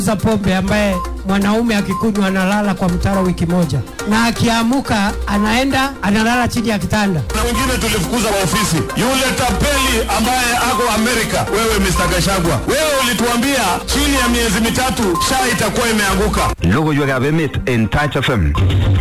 pombe ambaye mwanaume akikunywa analala kwa mtaro wiki moja na akiamuka anaenda analala chini ya kitanda. Na wengine tulifukuza kwa ofisi. Yule tapeli ambaye ako Amerika, wewe Mr. Gachagua, wewe ulituambia chini ya miezi mitatu SHA itakuwa imeanguka. Logo yo gabemit en Touch FM.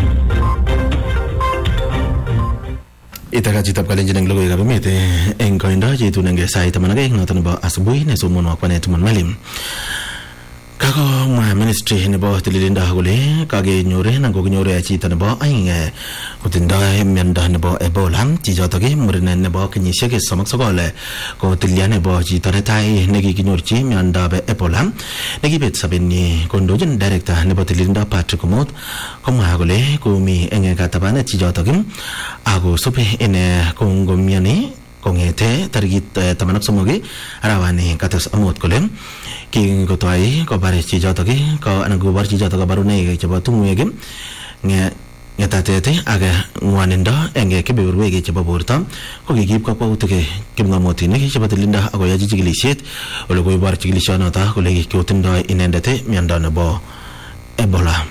Itaka chitap kalenjin ng logo yo gabemit en koindo jitu nang sai tamanagay noton ba asubuhi ne sumuno kwa netuman malim. Kako mwa ministry nebo tililinda haguli kage nyore nang ko nyore chita nebo ainge kutinda menda nebo Ebola chijotagi murne nebo kinyishek somak sogole ko tiliane nebo chita retai negi kinyorchi menda be Ebola negi bet sabeni kondojin director nebo tililinda Patrick Omot ko mwa haguli kumi enge katabane chijotagi ago sope ene kongomiani kongete tarigit tamanak somogi arawani katas amot kole king ko toy ko bare chi joto ki ko anan go bar chi joto ko barune ke chaba tungwege nge ngetatete aga ngwanindo enge ke beurwege chaba borta ko gigib ko pautuke kimngamoti ne chaba tilinda ago yaji chigilishet ole go bar chigilishana ta ko legi ko tindo inendete mianda ne bo Ebola.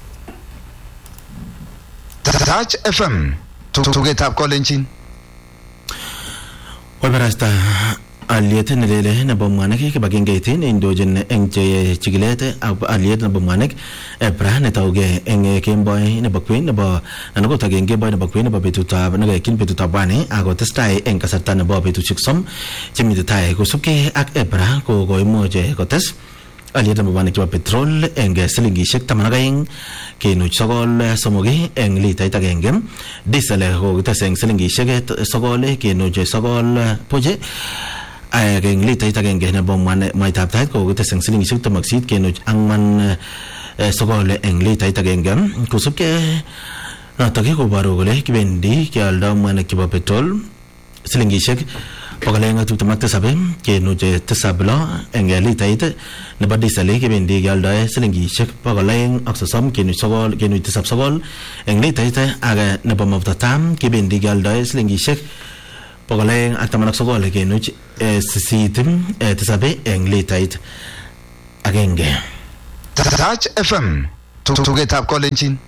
Touch FM tugetap kolenjin. Oberasta aliyet nelele na bomwanek ke bagengaitin indojen engje chigilete aliyet na bomwanek pra ne tauge enge kemboy ne bakwin ne ba nanago tagenge boy ne bakwin ne ba betuta ne kin betuta bane ago testai eng kasarta ne ba betu chiksom chimite tai ko suke ak pra ko go moje ko tes aliyet na bomwanek ba petrol enge silingi shek tamanagaing ke no sogol somogi eng litai tagenge diesel ko teseng silingi shek sogole ke no je sogol poje ay geng litai tagenge na bomwane mai taptai ko teseng silingi shek tamaksit ke no angman sogole eng litai tagenge kusuke na tagi ko baro gole kibendi ke alda mane ke petrol silingi shek pagalenga tu tamakta sabe ke no je tesabla eng litai ne badi sale ke bendi galda silingi shek pagaleng aksasam ke no sogol ke no tesab sogol eng litai aga ne bomavta tam ke bendi galda silingi shek pagalenga atamanak sogol ke no sitim tesabe eng litai agenge. Touch FM tugetap kolenjin.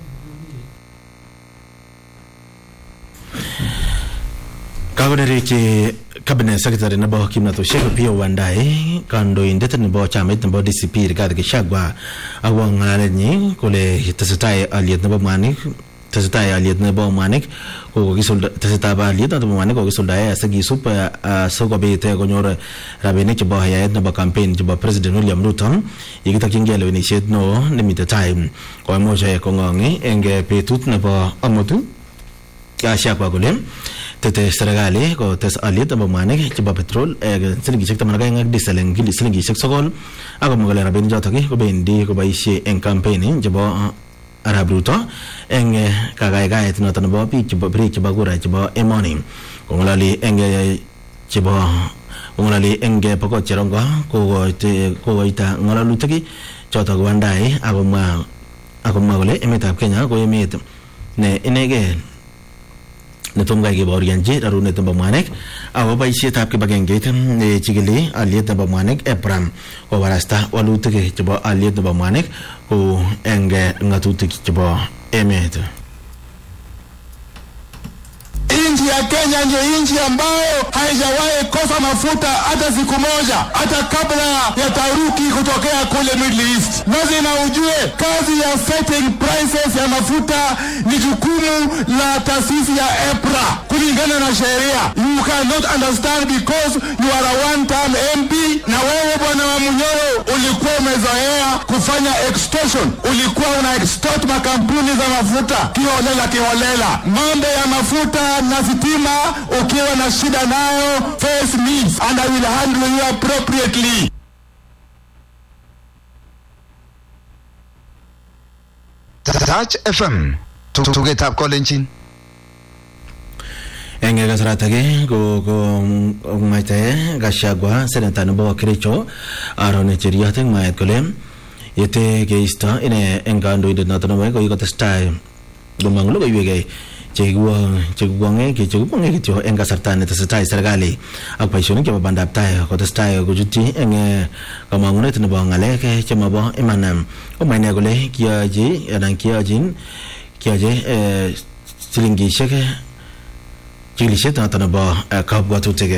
Kagonere ke cabinet secretary na bo Kimnato Sheko pia wandae kandoindet nebo chamait nebo DCP Rigathi Gachagua awang ngalenyi kole tesetai aliet nebo manik tesetai aliet nebo manik ko gisulda tesetai aliet nebo manik ko gisulda asagi super soko bete konyor rabinik chebo hayat nebo campaign chebo President William Ruto yikitakinge lewenishet no limit time ko moja ko ngongi enge petut nebo amotu Gachagua kole tete serikali ko tes aliet nebo manik chebo petrol silingi shek tamanagay ng diesel ng silingi shek sogol ako magala rabin joto ki ko bendi ko baishe en campaign chebo Arab Ruto eng kagay-gayet no tanabo pi chebo bri chebo gura chebo emoni kung lali eng chebo kung lali eng pako cherongo ko ita ngalalutaki joto ko bandai ako magole emetab Kenya ko emet ne inege netum gay geboryanji daru netum bamanek awa baishet ap ke bagengeit ne chigili aliet bamanek epram ko warasta walutike chebo aliet bamanek ko enge ngatutik chebo emet. Nchi ya Kenya ndio nchi ambayo haijawahi kosa mafuta hata siku moja, hata kabla ya taharuki kutokea kule Middle East. Lazima ujue kazi ya setting prices ya mafuta ni jukumu la taasisi ya EPRA kulingana na sheria. You cannot understand because you are a one-term MP. Na wewe bwana wa Munyoro ulikuwa umezoea kufanya extortion, ulikuwa una extort makampuni za mafuta kiholela. Mambo ya mafuta na sitima ukiwa na shida nayo, face me and I will handle you appropriately. Touch FM tugetap kolenjin. Enge gasratage go maite Gachagua senata no Kericho arone chiriate mait kolem yete geista ine engando ide natano ko testai gumanglo go yege chekibwange kityo eng kasarta netesetai serikali ak boisionik chebo bandab tai kotestai kochutyi eng kamangunet nebo ngalek chemabo iman. Komwa ine kole kiyoche silingishek chikilishet noton nebo kabwatutik.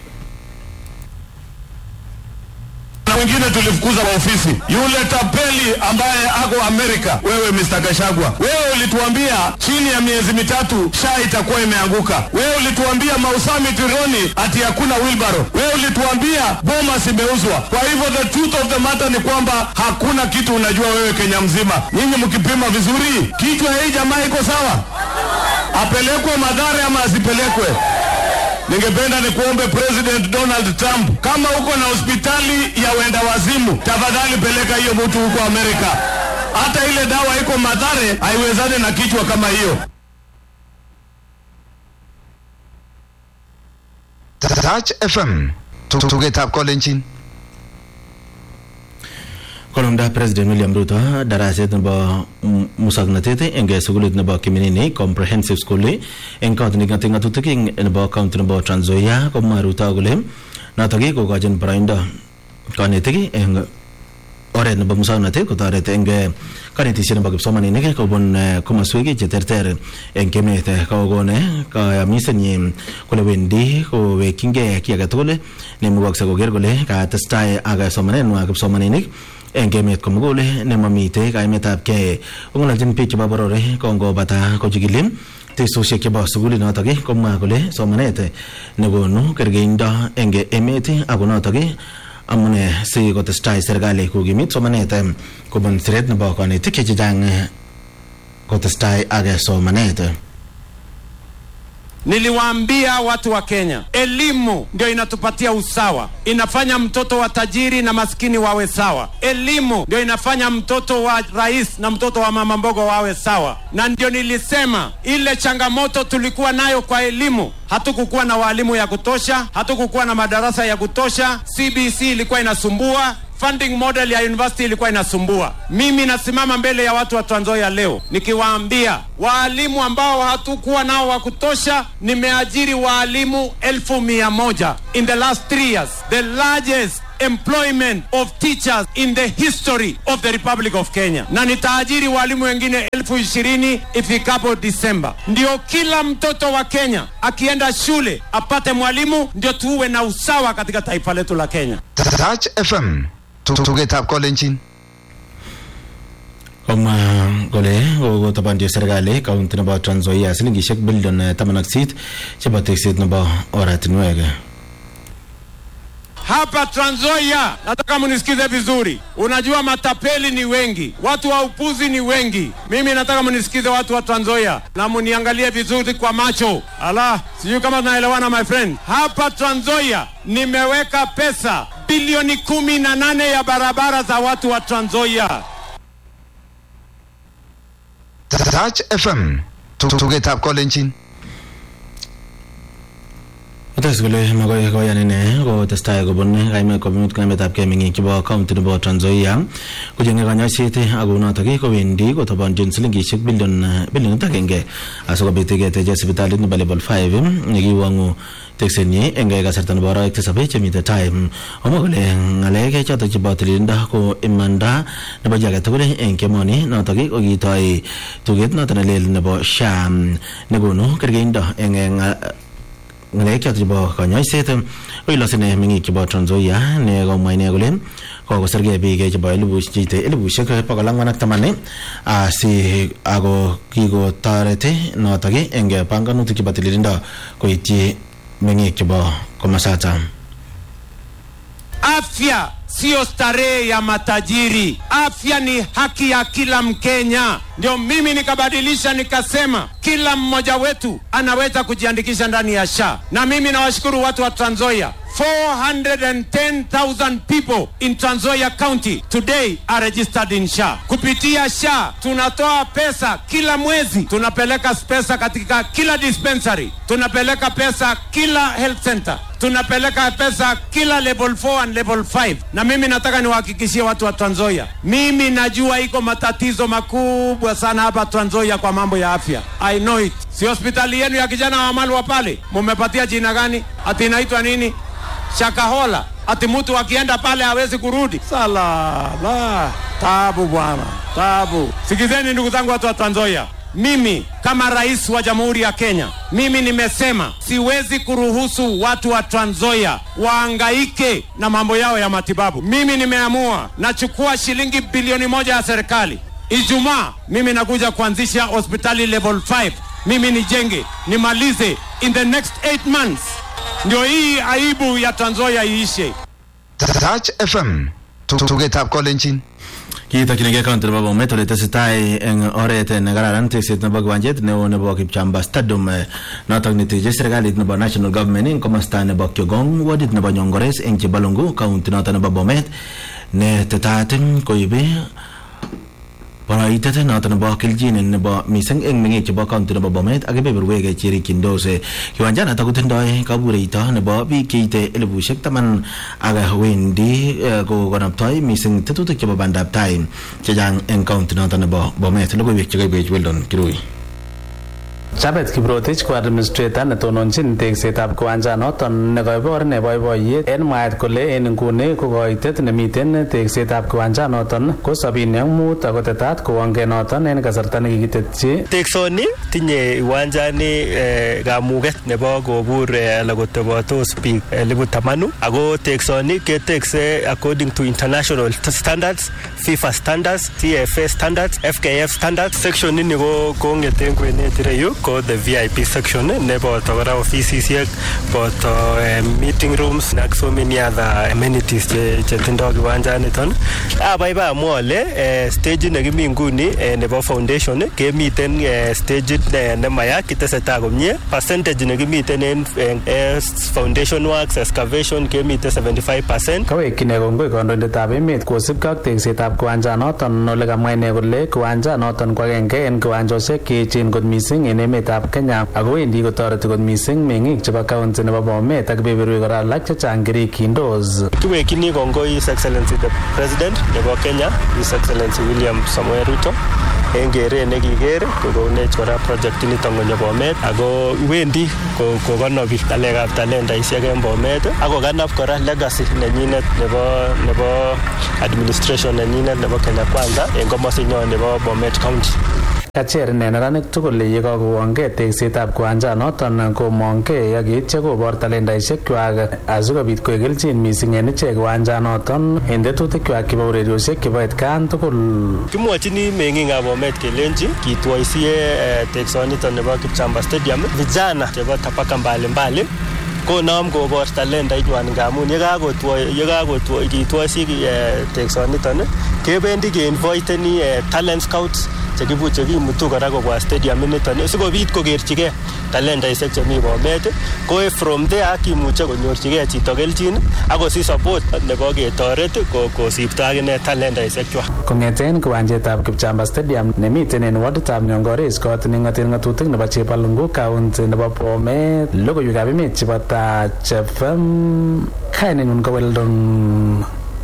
Na wengine tulifukuza wa ofisi. Yule tapeli ambaye ako Amerika, wewe Mr. Gachagua, wewe ulituambia chini ya miezi mitatu SHA itakuwa imeanguka. Wewe ulituambia Mausami Tironi ati hakuna wheelbarrow. Wewe ulituambia Bomas imeuzwa. Kwa hivyo the truth of the matter ni kwamba hakuna kitu unajua wewe Kenya mzima. Nyinyi mkipima vizuri, kichwa hii jamaa iko sawa? Apelekwe Mathare ama asipelekwe? Ningependa nikuombe President Donald Trump, kama uko na hospitali ya wenda wazimu, tafadhali peleka hiyo mtu huko Amerika. Hata ile dawa iko Mathare haiwezani na kichwa kama hiyo. Touch FM tugetab kolenjin. Kolomda President William Ruto daraset nebo musoknotet eng sukulit nebo Kiminini Comprehensive School eng county ngatutik nebo county nebo Trans Nzoia komwa Ruto kole notok kokochin boroindo kanetik eng oret nebo musoknotet kotoret eng kanetisiet nebo kipsomaninik kobun komoswek cheterter eng emet. Kokon kayamisenyi kole wendi kowekyingei ki age tugul nemukoksei koker kole katestai ak somanenwa kipsomaninik eng emet komugul nemamite kaimetabkei. Kong'ololchin biik chebo boror kongobata kochikili teksosiek chebo sukulit notok komwa kole somanet nekonu kergeindo eng emet ako notok amune si kotestai serikali kokimit somanet kobun siret nebo kanetik chechang kotestai ak somanet. Niliwaambia watu wa Kenya, elimu ndio inatupatia usawa. Inafanya mtoto wa tajiri na maskini wawe sawa. Elimu ndio inafanya mtoto wa rais na mtoto wa mama mbogo wawe sawa. Na ndio nilisema ile changamoto tulikuwa nayo kwa elimu, hatukukuwa na walimu ya kutosha, hatukukuwa na madarasa ya kutosha, CBC ilikuwa inasumbua, funding model ya university ilikuwa inasumbua. Mimi nasimama mbele ya watu wa Trans Nzoia leo nikiwaambia walimu ambao hatukuwa nao wa kutosha, nimeajiri walimu 1,100 in the last 3 years, the largest employment of teachers in the history of the Republic of Kenya. Na nitaajiri walimu wengine 20,000 ifikapo December. Ndio kila mtoto wa Kenya akienda shule apate mwalimu, ndio tuwe na usawa katika taifa letu la Kenya. Touch FM tugetab kolenjin. Komwa kole kotabandio serikali kaunti nebo Trans Nzoia silingishek bilion 18 chebo tekset nebo oratinwek. Hapa Trans Nzoia, nataka munisikize vizuri. Unajua matapeli ni wengi, watu wa upuzi ni wengi. Mimi nataka munisikize watu wa Trans Nzoia na muniangalie vizuri kwa macho. Ala, sijui kama tunaelewana my friend. Hapa Trans Nzoia nimeweka pesa bilioni 18 ya barabara za watu wa Trans Nzoia. Touch FM tugetab kolenjin. Otas kole magoy koyanine ko testai kobun kaimetab meng'ik chebo county nebo Trans Nzoia kojenge kanyoiset ako notok kowendi kotabanjin silingishek bilionit agenge asikobit keteche sipitalit nebo level 5 nekiwang'u teksenyi eng kasarta nebo arawek 7 chemite tai. Omwa kole ng'alek chotok chebo tililindo ko imanda nebo chi age tugul eng emoni notok kokitoi tuget notok nelel nebo SHA nekonu kergeindo eng ng'alek chotok chebo kanyoiset. Koilosine meng'ik chebo Trans Nzoia ne komwa ine kole kokosirgei biik chebo 410 asi ako kikotoret notok eng panganutik chebo tililindo koityi meng'ik chebo komasata. Afya sio starehe ya matajiri. Afya ni haki ya kila Mkenya. Ndio mimi nikabadilisha nikasema kila mmoja wetu anaweza kujiandikisha ndani ya SHA. Na mimi nawashukuru watu wa Trans Nzoia. 410,000 people in Trans Nzoia County today are registered in SHA. Kupitia SHA tunatoa pesa kila mwezi, tunapeleka pesa katika kila dispensary, tunapeleka pesa kila health center, tunapeleka pesa kila level 4 and level 5. Na mimi nataka niwahakikishie watu wa Trans Nzoia, mimi najua iko matatizo makubwa sana hapa Trans Nzoia kwa mambo ya afya. I know it. Si hospitali yenu ya kijana wa Malwa pale mumepatia jina gani? Ati inaitwa nini? Shakahola. Ati mtu akienda pale hawezi kurudi. Sala. Tabu bwana. Tabu. Sikizeni ndugu zangu watu wa Trans Nzoia. Mimi kama rais wa Jamhuri ya Kenya, mimi nimesema siwezi kuruhusu watu wa Trans Nzoia waangaike na mambo yao ya matibabu. Mimi nimeamua nachukua shilingi bilioni 1 ya serikali. Ijumaa mimi nakuja kuanzisha hospitali level 5. Mimi nijenge, nimalize in the next 8 months. Ndio hii aibu ya Trans Nzoia iishe. Touch FM. Tugetab kolenjin. Kita kinege county nebo Bomet ole tesetai eng oret nekararan tekset nebo kiwanjet neo nebo Kipchamba Stadium notok neteche serikalit nebo national government eng komosta nebo Kyogong wardit nebo Nyongores eng Chebalungu county notok nebo Bomet ne tetatin koibe Paraitet noton nebo keljin nebo mising eng meng'ik chebo county nebo Bomet ak kebeberwek cherikyindos. Kiwanjanoto kotindoi kabureito nebo biik cheite 10,000 ak wendi kokonoptoi mising tetutik chebo bandab tai chechang eng county noton nebo Bomet. Logoiwek chekaibech Weldon Kirui. Chabet Kiprotich ko administrator netononchin teksetab kiwanjanoton nekoibor neboiboiyet en mwaet kole en nguni ko koitet nemiten teksetab kiwanjanoton ko 75 ako tetat kowongenoton en kasarta nekikitetyi. Teksoni tinye kiwanjani kamuget nebo kobur ala kotebotos biik 10,000 ako teksoni ketekse according to international standards, FIFA standards, TFA standards, FKF standards. Section ini ko kongeten kwenet ireyu ko the VIP section nebo kora ofisisiek boto meeting rooms ak so many other amenities che tindo kiwanjaniton. Abaiba amwole stage nekimi nguni nebo foundation kemiten stage nemaya kiteseta komie. Percentage nekimiten en foundation works excavation kemiten 75%. Kawek kine kongoi kandoindetab emet kosibge ak teksetab kiwanjanoton ole kamwa ine kole kiwanjanoton ko agenge en kiwanjosiek cheechen kot mising en emetab Kenya ako wendi kotoreti kot mising meng'ik chebo county nebo Bomet ak kebeberwek kora alak chechang kerikyindos. Kiwekini kongoi His Excellency the President nebo Kenya, His Excellency William Samoei Ruto en keret nekiker kokonech kora project initon konyo Bomet ako wendi kokonobi ng'alekab talentaisiek en Bomet ako kanab kora legacy nenyinet nebo administration nenyinet nebo Kenya Kwanza en komosinyon nebo Bomet County. Kacher neranik tugul yekakowongei teksetab kiwanjanoton komongei ak yeityo kobor talentaisiekchwak asikobit koek kelchin mising en ichek kiwanjanoton en tetutikwak chebo ureriosiek chebo atkan tugul. Kimwochini meng'ikab Bomet kelenji kitwoisie teksoniton nebo Kipchamba Stadium vijana chebo tabaka mbalimbali konam kobor talentainywan ngamun yekakotwoi kitwoisi teksoniton kebendi keinviteni talent scouts chekimutu kora kobwa stadium initon sikobit kokerchigei talentaisiek chemi Bomet ko from there kimuche konyorchigei chito kelchin akosich support nebo ketoret kosipto akine talentaisiekchwak. Kong'eten kiwanjetab Kipchamba Stadium nemiten en warditab Nyongores kot neng'oten ng'atutik nebo Chebalungu county nebo Bomet, logoiwekab emet chebo Touch FM, kainenyun ko Weldon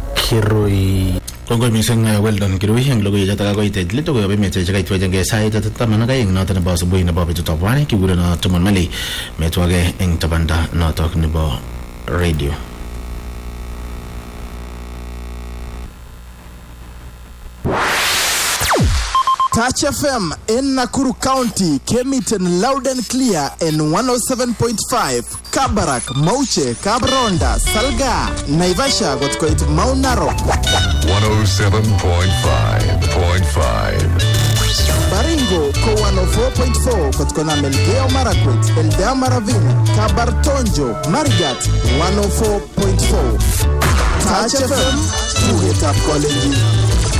Kirui. Kongoi mising Weldon Kirui eng logoiwek chotok kakoitech let logoiwekab emet chekaitwechengei sait 12 notok nebo asubuhi nebo betutab rani kikurenon Timon Meli metwage eng tabanda notok nebo radio. Touch FM in Nakuru County came it in loud and clear in 107.5. Kabarak, Mauche, Kabronda, Salga, Naivasha got quite Mount Narok. 107.5. Baringo, Ko 104.4, Kotkona Melgeo Marakwet, Eldea Maravin, Kabartonjo, Marigat, 104.4. Touch FM, to get up calling.